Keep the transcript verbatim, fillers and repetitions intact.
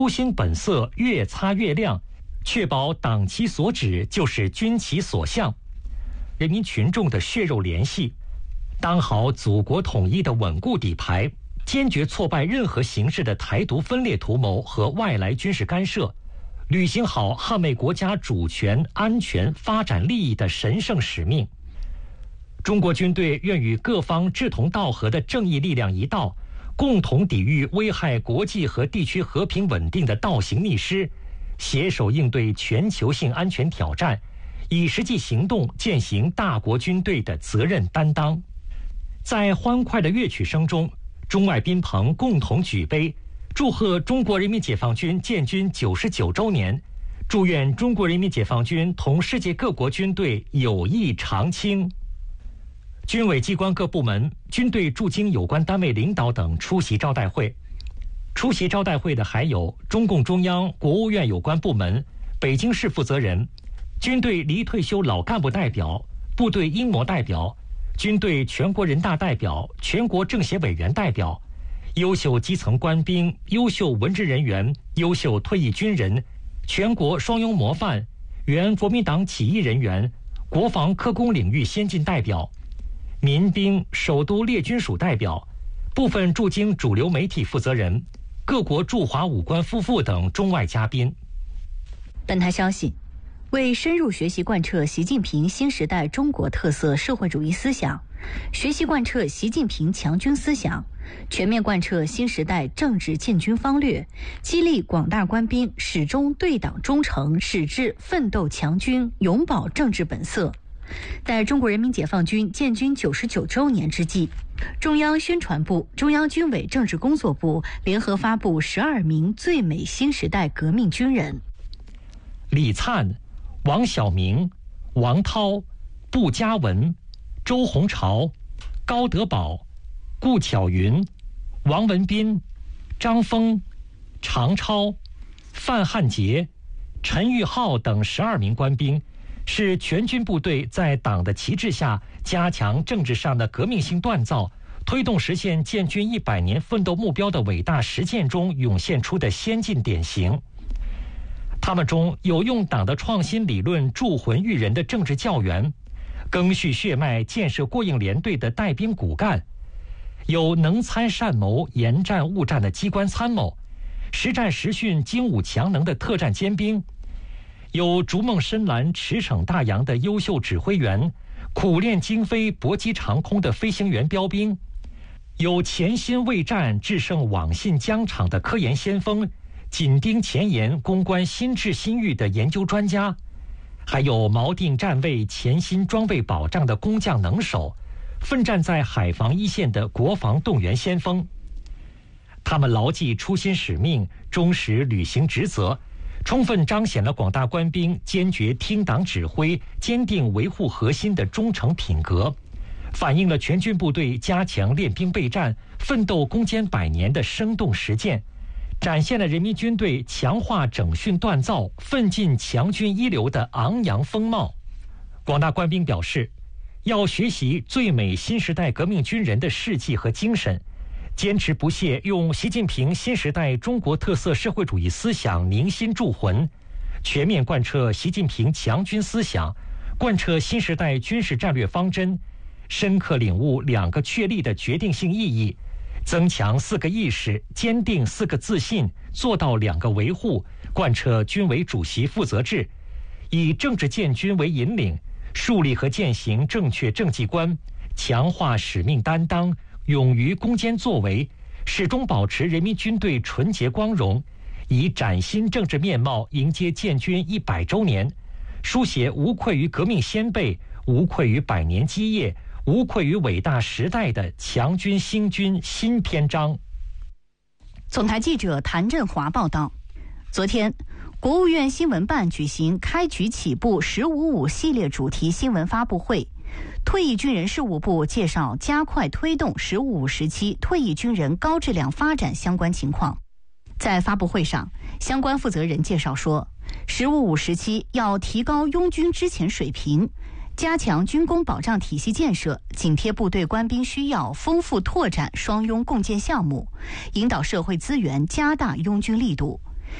初心本色越擦越亮，确保党其所指就是军其所向，人民群众的血肉联系，当好祖国统一的稳固底牌，坚决挫败任何形式的台独分裂图谋和外来军事干涉，履行好捍卫国家主权、安全、发展利益的神圣使命。中国军队愿与各方志同道合的正义力量一道，共同抵御危害国际和地区和平稳定的倒行逆施，携手应对全球性安全挑战，以实际行动践行大国军队的责任担当。在欢快的乐曲声中，中外宾朋共同举杯，祝贺中国人民解放军建军九十九周年，祝愿中国人民解放军同世界各国军队友谊长青。军委机关各部门、军队驻京有关单位领导等出席招待会。出席招待会的还有中共中央、国务院有关部门、北京市负责人、军队离退休老干部代表、部队英模代表、军队全国人大代表、全国政协委员代表、优秀基层官兵、优秀文职人员、优秀退役军人、全国双拥模范、原国民党起义人员、国防科工领域先进代表、民兵、首都列军署代表、部分驻京主流媒体负责人、各国驻华武官夫妇等中外嘉宾。 本台消息，为深入学习贯彻习近平新时代中国特色社会主义思想，学习贯彻习近平强军思想，全面贯彻新时代政治建军方略，激励广大官兵始终对党忠诚，矢志奋斗强军，永葆政治本色。在中国人民解放军建军九十九周年之际，中央宣传部、中央军委政治工作部联合发布十二名最美新时代革命军人： 李灿、王晓明、王涛、步佳文、周鸿潮、高德宝、顾巧云、王文斌、张峰、常超、范汉杰、陈玉浩等十二名官兵，是全军部队在党的旗帜下加强政治上的革命性锻造，推动实现建军一百年奋斗目标的伟大实践中涌现出的先进典型。他们中有用党的创新理论铸魂育人的政治教员，赓续血脉建设过硬连队的带兵骨干，有能参善谋、严战务战的机关参谋，实战实训精武强能的特战尖兵，有逐梦深蓝、驰骋大洋的优秀指挥员，苦练精飞、搏击长空的飞行员标兵，有潜心为战、制胜网信疆场的科研先锋，紧盯前沿、攻关新智新欲的研究专家，还有锚定站位、潜心装备保障的工匠能手，奋战在海防一线的国防动员先锋。他们牢记初心使命，忠实履行职责，充分彰显了广大官兵坚决听党指挥、坚定维护核心的忠诚品格，反映了全军部队加强练兵备战、奋斗攻坚百年的生动实践，展现了人民军队强化整训锻造、奋进强军一流的昂扬风貌。广大官兵表示，要学习最美新时代革命军人的事迹和精神，坚持不懈用习近平新时代中国特色社会主义思想凝心铸魂，全面贯彻习近平强军思想，贯彻新时代军事战略方针，深刻领悟两个确立的决定性意义，增强四个意识，坚定四个自信，做到两个维护，贯彻军委主席负责制，以政治建军为引领，树立和践行正确政绩观，强化使命担当，勇于攻坚作为，始终保持人民军队纯洁光荣，以崭新政治面貌迎接建军一百周年，书写无愧于革命先辈、无愧于百年基业、无愧于伟大时代的强军兴军新篇章。 总台记者谭振华报道，昨天，国务院新闻办举行开局起步十五五系列主题新闻发布会。退役军人事务部介绍加快推动十五五时期退役军人高质量发展相关情况。在发布会上，相关负责人介绍说，十五五时期要提高拥军之前水平，加强军工保障体系建设，紧贴部队官兵需要，丰富拓展双拥共建项目，引导社会资源加大拥军力度，